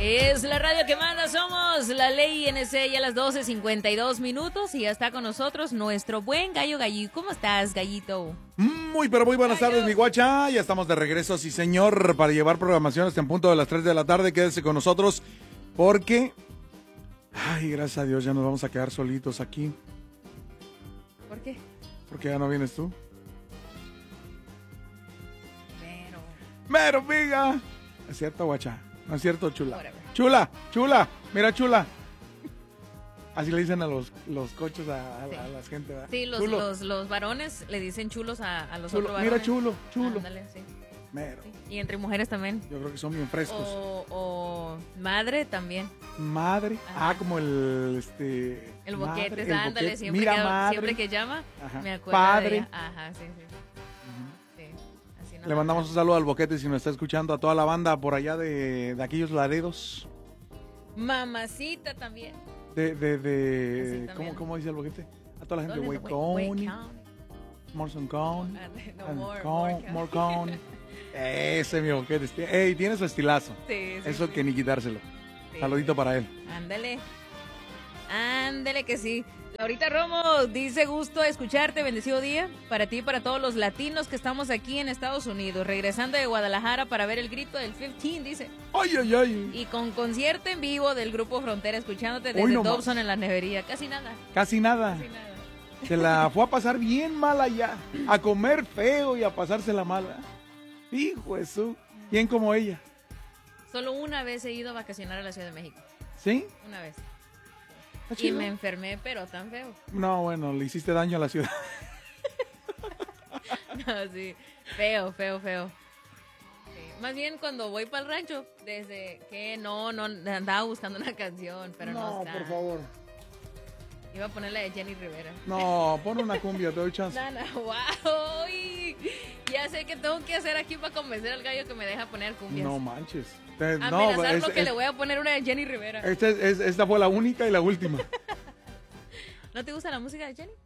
Es la radio que manda, somos la Ley INC, ya a las 12:52 y ya está con nosotros nuestro buen Gallo Gallito. ¿Cómo estás, Gallito? Muy, pero muy buenas tardes, mi guacha. Ya estamos de regreso, sí señor, para llevar programación hasta en punto de las 3 de la tarde. Quédese con nosotros porque, ay, gracias a Dios, ya nos vamos a quedar solitos aquí. ¿Por qué? Porque ya no vienes tú. Pero, piga. Es cierto, guacha. No es cierto, chula. Whatever. Chula. Mira, chula. Así le dicen a los coches a la gente, ¿verdad? sí, los varones le dicen chulos a los Chulo. otros varones. Mira, chulo. Ándale, sí. Mero. Sí. Y entre mujeres también. Yo creo que son bien frescos. O madre también. Madre. Ajá. Ah, como el El boquete, madre, el ándale, boquete. siempre, Mira, que, madre. siempre que llama, Ajá. me acuerdo Padre. de ella. Ajá, sí. Sí, así nos Le mandamos un saludo al boquete si nos está escuchando, a toda la banda por allá de aquellos Laredos. Mamacita también. De también. ¿cómo dice el boquete? A toda la gente de Wake Wake County. Morrison County, No, More County. Ese mi boquete. Ey, tiene su estilazo. Sí, Eso sí. que ni quitárselo. Sí. Saludito para él. Ándale que sí. Ahorita Romo dice gusto escucharte, bendecido día para ti y para todos los latinos que estamos aquí en Estados Unidos, regresando de Guadalajara para ver el grito del 15, dice. Ay. Y con concierto en vivo del Grupo Frontera, escuchándote Hoy desde no más. Dobson en la nevería. Casi nada. Casi nada. Se la fue a pasar bien mal allá. A comer feo y a pasársela mal. Hijo de su. Bien como ella. Solo una vez he ido a vacacionar a la Ciudad de México. ¿Sí? Una vez. ¿Está Y chido? me enfermé, pero tan feo. No, bueno, le hiciste daño a la ciudad. No, sí. Feo. Sí. Más bien cuando voy para el rancho, desde que no andaba buscando una canción, pero no está. por favor. Iba a poner la de Jenny Rivera. No, pon una cumbia, te doy chance. Nana, wow. Uy, ya sé qué tengo que hacer aquí para convencer al gallo que me deja poner cumbias. No manches. Amenazarlo que le voy a poner una de Jenny Rivera. Esta fue la única y la última. ¿No te gusta la música de Jenny?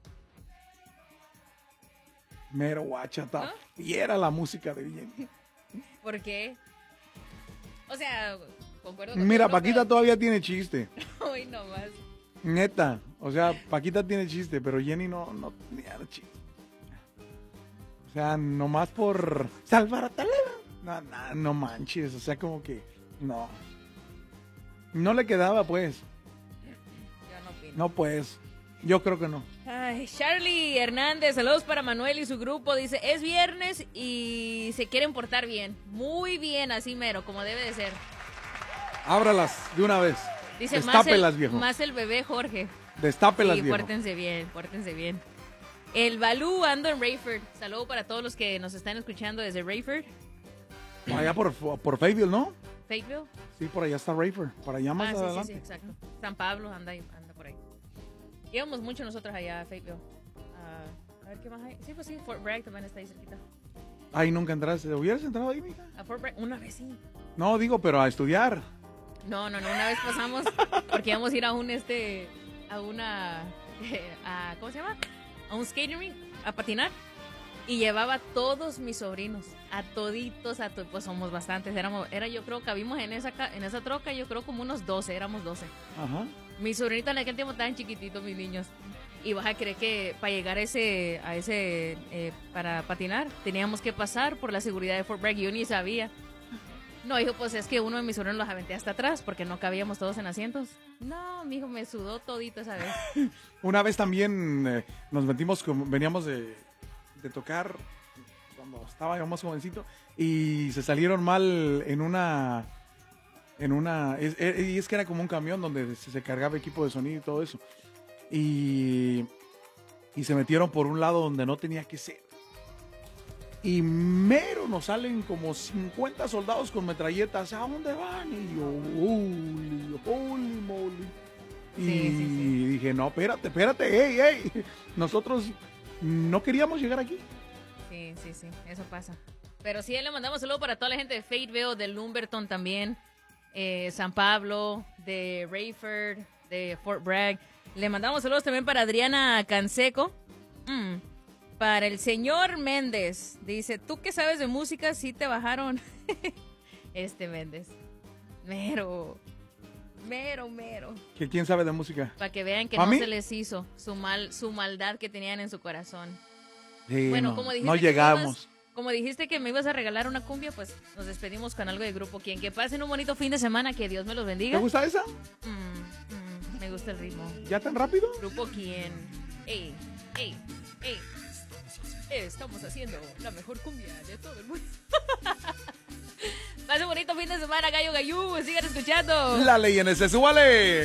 Mero guachata. ¿No? Y era la música de Jenny. ¿Por qué? O sea, concuerdo con Mira, Paquita todavía tiene chiste. Uy, no más. Neta. O sea, Paquita tiene chiste, pero Jenny no tenía chiste. O sea, nomás por salvar a Talera. No manches. O sea, como que no. No le quedaba, pues. Yo no opino. No, pues. Yo creo que no. Ay, Charlie Hernández, saludos para Manuel y su grupo. Dice, es viernes y se quieren portar bien. Muy bien, así mero, como debe de ser. Ábralas de una vez. Dice, Destápelas, viejo. más el bebé Jorge. Destápelas, Sí, viejo. pórtense bien. El Balú ando en Rayford. Saludo para todos los que nos están escuchando desde Rayford. Allá por Fayetteville, ¿no? Fakeville. Sí, por allá está Rayford. Para allá más adelante. Sí, exacto. San Pablo anda por ahí. Íbamos mucho nosotros allá a Fakeville. A ver qué más hay. Sí, pues sí, Fort Bragg también está ahí cerquita. Ay, nunca entraste. ¿Hubieras entrado ahí, mija? A Fort Bragg, una vez sí. No, digo, pero a estudiar. No, una vez pasamos porque íbamos a ir a ¿cómo se llama? A un skating rink, a patinar. Y llevaba a todos mis sobrinos, a toditos, pues somos bastantes. Yo creo que cabimos en esa troca, yo creo como unos 12, éramos 12. Ajá. Mis sobrinitos en aquel tiempo estaban chiquititos, mis niños. Y vas a creer que para llegar para patinar, teníamos que pasar por la seguridad de Fort Bragg. Yo ni sabía. No, hijo, pues es que uno de mis sobrinos los aventé hasta atrás porque no cabíamos todos en asientos. No, mijo, me sudó todito esa vez. Una vez también nos metimos, veníamos de tocar cuando estábamos jovencito y se salieron mal y es que era como un camión donde se cargaba equipo de sonido y todo eso. Y se metieron por un lado donde no tenía que ser. Y mero nos salen como 50 soldados con metralletas. ¿A dónde van? Y yo, holy moly. Y Sí. dije, no, espérate, hey. Nosotros no queríamos llegar aquí. Sí, eso pasa. Pero sí, le mandamos saludos para toda la gente de Fayetteville, de Lumberton también, San Pablo, de Rayford, de Fort Bragg. Le mandamos saludos también para Adriana Canseco. Para el señor Méndez. Dice, ¿tú qué sabes de música? Sí te bajaron. Méndez. Mero. Mero. ¿Que quién sabe de música? Para que vean que ¿A no mí? se les hizo su maldad que tenían en su corazón. Sí, Bueno, no, como dijiste no que llegamos. Como dijiste que me ibas a regalar una cumbia, pues nos despedimos con algo de Grupo Quién. Que pasen un bonito fin de semana, que Dios me los bendiga. ¿Te gusta esa? Me gusta el ritmo. ¿Ya tan rápido? Grupo Quién. Ey. Estamos haciendo la mejor cumbia de todo el mundo. Pasen un bonito fin de semana, gallo gallú. Sigan escuchando. La ley en ese, súbale.